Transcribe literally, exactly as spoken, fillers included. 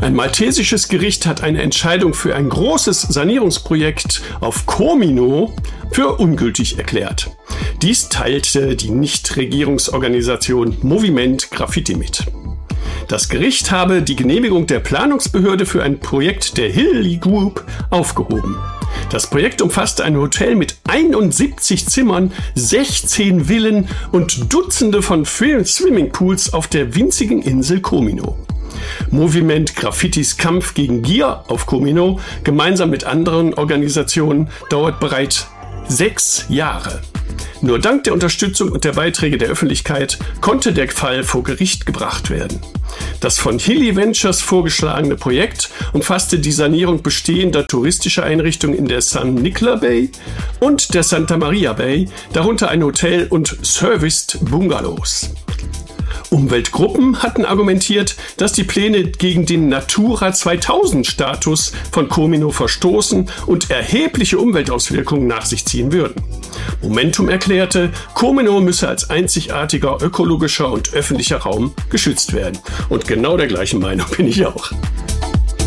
Ein maltesisches Gericht hat eine Entscheidung für ein großes Sanierungsprojekt auf Comino für ungültig erklärt. Dies teilte die Nichtregierungsorganisation Moviment Graffiti mit. Das Gericht habe die Genehmigung der Planungsbehörde für ein Projekt der Hilly Group aufgehoben. Das Projekt umfasste ein Hotel mit einundsiebzig Zimmern, sechzehn Villen und Dutzende von Swimmingpools auf der winzigen Insel Comino. Moviment Graffitis Kampf gegen Gier auf Comino, gemeinsam mit anderen Organisationen, dauert bereits sechs Jahre. Nur dank der Unterstützung und der Beiträge der Öffentlichkeit konnte der Fall vor Gericht gebracht werden. Das von Hilly Ventures vorgeschlagene Projekt umfasste die Sanierung bestehender touristischer Einrichtungen in der San Nicola Bay und der Santa Maria Bay, darunter ein Hotel und Serviced Bungalows. Umweltgruppen hatten argumentiert, dass die Pläne gegen den Natura zweitausend Status von Comino verstoßen und erhebliche Umweltauswirkungen nach sich ziehen würden. Momentum erklärte, Comino müsse als einzigartiger ökologischer und öffentlicher Raum geschützt werden. Und genau der gleichen Meinung bin ich auch.